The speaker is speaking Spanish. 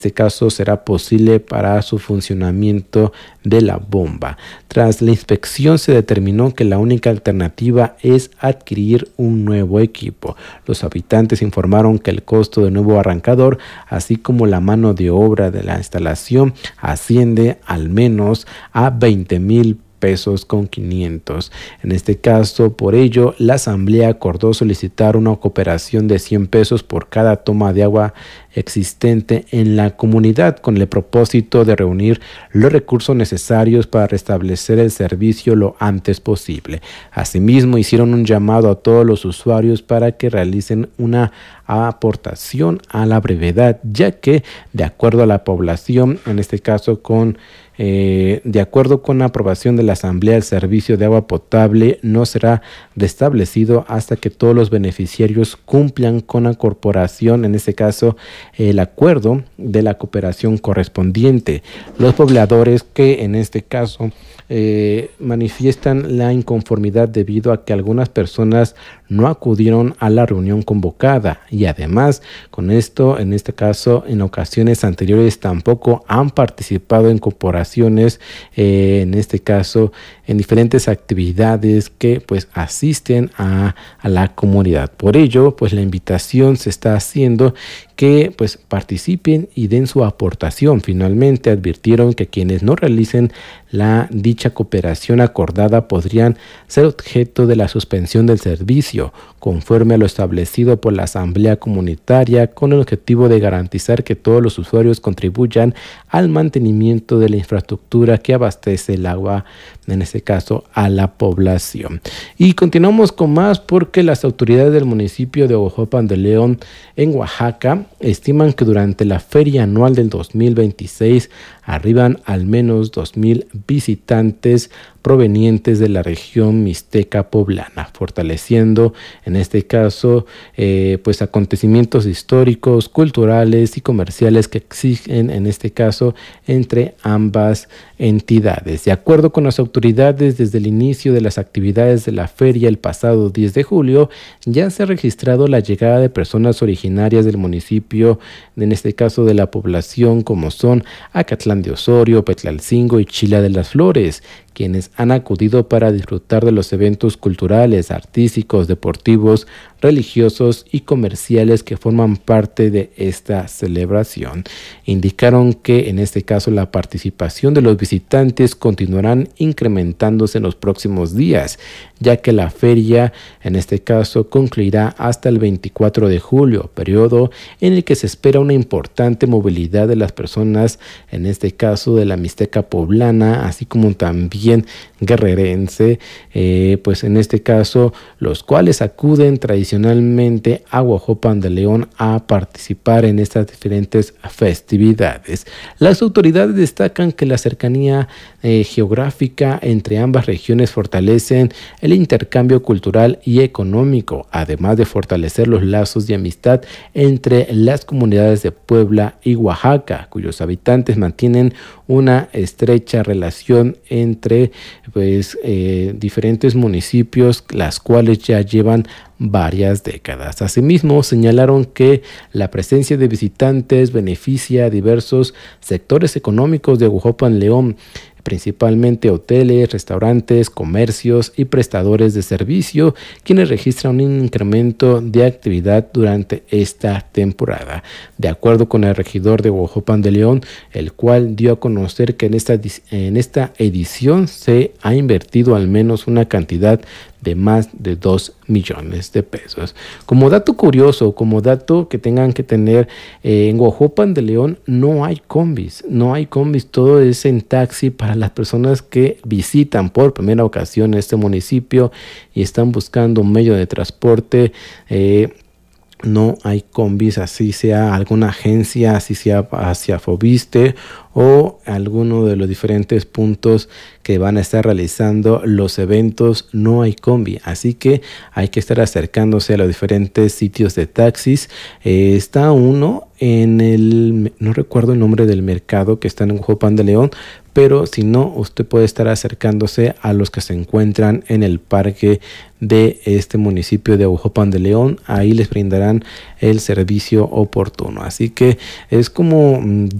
este caso será posible para su funcionamiento de la bomba. Tras la inspección se determinó que la única alternativa es adquirir un nuevo equipo. Los habitantes informaron que el costo del nuevo arrancador, así como la mano de obra de la instalación, asciende al menos a 20,000 pesos con 500. En este caso, por ello, la asamblea acordó solicitar una cooperación de 100 pesos por cada toma de agua existente en la comunidad, con el propósito de reunir los recursos necesarios para restablecer el servicio lo antes posible. Asimismo, hicieron un llamado a todos los usuarios para que realicen una aportación a la brevedad, ya que de acuerdo a la población, en este caso de acuerdo con la aprobación de la Asamblea, el servicio de agua potable no será restablecido hasta que todos los beneficiarios cumplan con la corporación, en este caso el acuerdo de la cooperación correspondiente. Los pobladores que en este caso manifiestan la inconformidad debido a que algunas personas no acudieron a la reunión convocada y además con esto, en este caso, en ocasiones anteriores tampoco han participado en corporaciones, en este caso, en diferentes actividades que pues asisten a la comunidad. Por ello, pues la invitación se está haciendo que pues participen y den su aportación. Finalmente advirtieron que quienes no realicen la dicha cooperación acordada podrían ser objeto de la suspensión del servicio, conforme a lo establecido por la Asamblea Comunitaria, con el objetivo de garantizar que todos los usuarios contribuyan al mantenimiento de la infraestructura que abastece el agua, en este caso a la población. Y continuamos con más porque las autoridades del municipio de Ojopan de León en Oaxaca estiman que durante la feria anual del 2026 arriban al menos 2,000 visitantes provenientes de la región mixteca poblana, fortaleciendo en este caso pues acontecimientos históricos, culturales y comerciales que existen en este caso entre ambas entidades. De acuerdo con las autoridades, desde el inicio de las actividades de la feria el pasado 10 de julio ya se ha registrado la llegada de personas originarias del municipio, en este caso de la población, como son Acatlán de Osorio, Petlalcingo y Chila de las Flores, quienes han acudido para disfrutar de los eventos culturales, artísticos, deportivos, religiosos y comerciales que forman parte de esta celebración. Indicaron que en este caso la participación de los visitantes continuarán incrementándose en los próximos días, ya que la feria en este caso concluirá hasta el 24 de julio, periodo en el que se espera una importante movilidad de las personas, en este caso de la Mixteca poblana, así como también guerrerense, pues en este caso los cuales acuden tradicionalmente a Ojopan de León a participar en estas diferentes festividades. Las autoridades destacan que la cercanía geográfica entre ambas regiones fortalecen el intercambio cultural y económico, además de fortalecer los lazos de amistad entre las comunidades de Puebla y Oaxaca, cuyos habitantes mantienen una estrecha relación entre diferentes municipios, las cuales ya llevan varias décadas. Asimismo, señalaron que la presencia de visitantes beneficia a diversos sectores económicos de Ojopan León, principalmente hoteles, restaurantes, comercios y prestadores de servicio, quienes registran un incremento de actividad durante esta temporada. De acuerdo con el regidor de Ojopan de León, el cual dio a conocer que en esta edición se ha invertido al menos una cantidad de más de 2 millones de pesos. Como dato curioso, como dato que tengan que tener, en Ojopan de León no hay combis, todo es en taxi para las personas que visitan por primera ocasión este municipio y están buscando un medio de transporte. No hay combis, así sea alguna agencia, así sea hacia Fobiste o alguno de los diferentes puntos que van a estar realizando los eventos, no hay combi, así que hay que estar acercándose a los diferentes sitios de taxis. Está uno no recuerdo el nombre del mercado que está en Huajuapan de León, pero si no, usted puede estar acercándose a los que se encuentran en el parque de este municipio de Huajuapan de León. Ahí les brindarán el servicio oportuno, así que es como